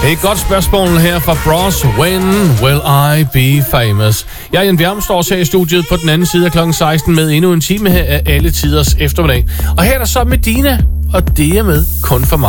Et godt spørgsmål her fra Bros. When will I be famous? Jeg, Jan Bjerm, står her i studiet på den anden side af klokken 16 med endnu en time her af alle tiders eftermiddag. Og her er der så Medina, og det er med kun for mig.